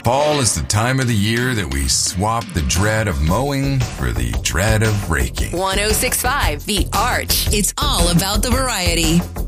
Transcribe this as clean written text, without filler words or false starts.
Fall is the time of the year that we swap the dread of mowing for the dread of raking. 1065 The Arch. It's all about the variety.